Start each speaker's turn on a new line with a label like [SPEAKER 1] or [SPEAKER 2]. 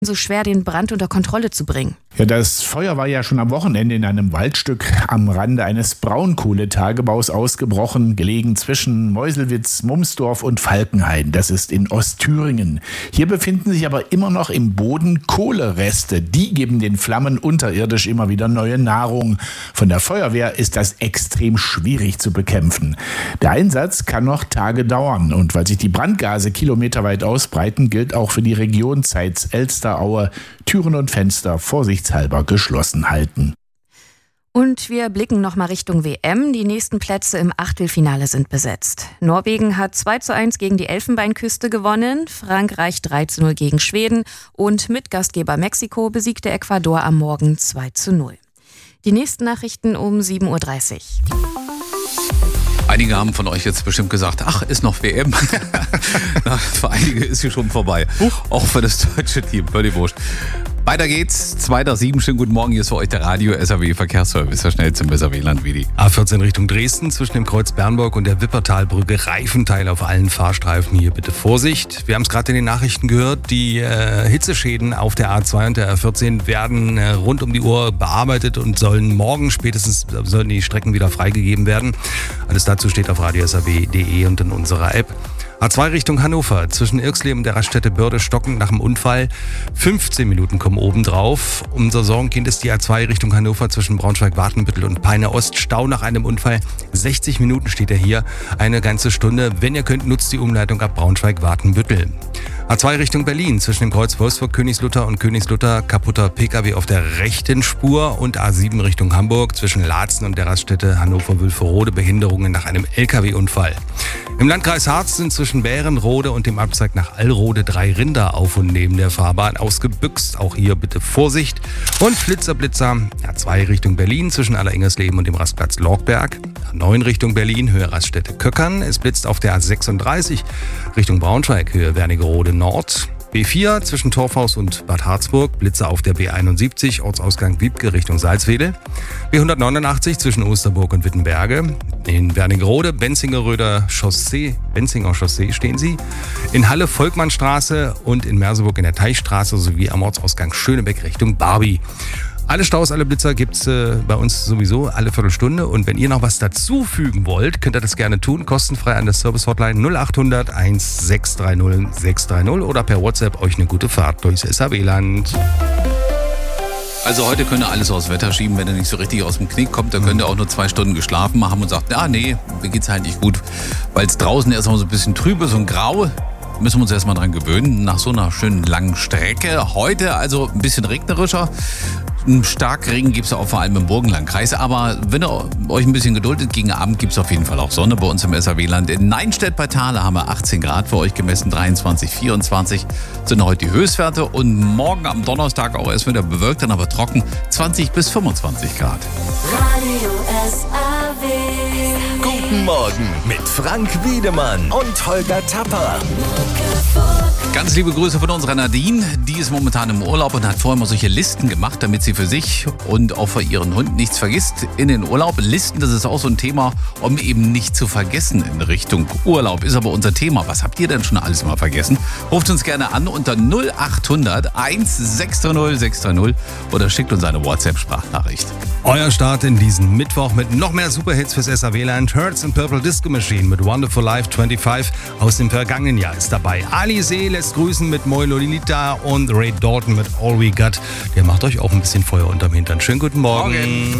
[SPEAKER 1] so schwer, den Brand unter Kontrolle zu bringen?
[SPEAKER 2] Ja, das Feuer war ja schon am Wochenende in einem Waldstück am Rande eines Braunkohletagebaus ausgebrochen, gelegen zwischen Meuselwitz, Mumsdorf und Falkenhain. Das ist in Ostthüringen. Hier befinden sich aber immer noch im Boden Kohlereste. Die geben den Flammen unterirdisch immer wieder neue Nahrung. Von der Feuerwehr ist das extrem schwierig zu bekämpfen. Der Einsatz kann noch Tage dauern. Und weil sich die Brandgase kilometerweit ausbreiten, gilt auch für die Region Zeitz-Elsteraue, Türen und Fenster vorsichtshalber geschlossen halten.
[SPEAKER 1] Und wir blicken nochmal Richtung WM. Die nächsten Plätze im Achtelfinale sind besetzt. Norwegen hat 2:1 gegen die Elfenbeinküste gewonnen, Frankreich 3:0 gegen Schweden und Mitgastgeber Mexiko besiegte Ecuador am Morgen 2:0. Die nächsten Nachrichten um 7:30 Uhr.
[SPEAKER 3] Einige haben von euch jetzt bestimmt gesagt, ach, ist noch WM. Na, für einige ist sie schon vorbei. Auch für das deutsche Team, völlig wurscht. Weiter geht's. 2:07. Schönen guten Morgen. Hier ist für euch der Radio-SAW-Verkehrsservice. Schnell zum Weserwieland, Willi.
[SPEAKER 4] A14 Richtung Dresden zwischen dem Kreuz Bernburg und der Wippertalbrücke. Reifenteile auf allen Fahrstreifen. Hier bitte Vorsicht. Wir haben es gerade in den Nachrichten gehört. Die Hitzeschäden auf der A2 und der A14 werden rund um die Uhr bearbeitet und sollen morgen spätestens sollen die Strecken wieder freigegeben werden. Alles dazu steht auf radiosaw.de und in unserer App. A2 Richtung Hannover, zwischen Irxleben und der Raststätte Börde stocken nach dem Unfall. 15 Minuten kommen obendrauf. Unser Sorgenkind ist die A2 Richtung Hannover zwischen Braunschweig-Watenbüttel und Peine Ost. Stau nach einem Unfall. 60 Minuten steht er hier, eine ganze Stunde. Wenn ihr könnt, nutzt die Umleitung ab Braunschweig-Watenbüttel. A2 Richtung Berlin, zwischen dem Kreuz Wolfsburg, Königslutter und Königslutter, kaputter Pkw auf der rechten Spur und A7 Richtung Hamburg, zwischen Laatzen und der Raststätte Hannover-Wülferode, Behinderungen nach einem Lkw-Unfall. Im Landkreis Harz sind zwischen Bärenrode und dem Abzweig nach Allrode 3 Rinder auf und neben der Fahrbahn ausgebüxt. Auch hier bitte Vorsicht. Und Flitzer, A2 Richtung Berlin, zwischen Alleringерsleben und dem Rastplatz Lorgberg. A9 Richtung Berlin, Höhe Raststätte Köckern. Es blitzt auf der A36 Richtung Braunschweig, Höhe Wernigerode Nord. B4 zwischen Torfhaus und Bad Harzburg, Blitzer auf der B71, Ortsausgang Wiebke Richtung Salzwedel. B189 zwischen Osterburg und Wittenberge. In Wernigerode, Benzinger Chaussee stehen sie. In Halle Volkmannstraße und in Merseburg in der Teichstraße sowie am Ortsausgang Schönebeck Richtung Barbie. Alle Staus, alle Blitzer gibt's bei uns sowieso alle Viertelstunde. Und wenn ihr noch was dazufügen wollt, könnt ihr das gerne tun. Kostenfrei an der Service-Hotline 0800 1630 630 oder per WhatsApp euch eine gute Fahrt durchs SAW-Land.
[SPEAKER 3] Also heute könnt ihr alles aufs Wetter schieben, wenn ihr nicht so richtig aus dem Knick kommt. Dann könnt ihr auch nur 2 Stunden geschlafen haben und sagt, nee, mir geht's halt nicht gut. Weil es draußen erstmal so ein bisschen trüb ist und grau. Müssen wir uns erstmal dran gewöhnen, nach so einer schönen langen Strecke. Heute also ein bisschen regnerischer. Einen Starkregen gibt es auch vor allem im Burgenlandkreis. Aber wenn ihr euch ein bisschen geduldet, gegen Abend gibt es auf jeden Fall auch Sonne bei uns im SAW-Land. In Neinstedt bei Thale haben wir 18 Grad für euch gemessen, 23, 24 sind heute die Höchstwerte. Und morgen am Donnerstag auch erst wieder bewölkt, dann aber trocken, 20 bis 25 Grad.
[SPEAKER 5] Radio SAW.
[SPEAKER 6] Guten Morgen mit Frank Wiedemann und Holger Tapper.
[SPEAKER 3] Ganz liebe Grüße von unserer Nadine. Die ist momentan im Urlaub und hat vorher mal solche Listen gemacht, damit sie für sich und auch für ihren Hund nichts vergisst in den Urlaub. Listen, das ist auch so ein Thema, um eben nicht zu vergessen in Richtung Urlaub. Ist aber unser Thema. Was habt ihr denn schon alles mal vergessen? Ruft uns gerne an unter 0800 1630 630 oder schickt uns eine WhatsApp-Sprachnachricht.
[SPEAKER 4] Euer Start in diesen Mittwoch mit noch mehr Superhits fürs SAW-Land. Hertz and Purple Disco Machine mit Wonderful Life 25 aus dem vergangenen Jahr ist dabei. Ali See lässt grüßen mit Moi Lolita und Ray Dalton mit All We Got. Der macht euch auch ein bisschen Feuer unterm Hintern. Schönen guten Morgen.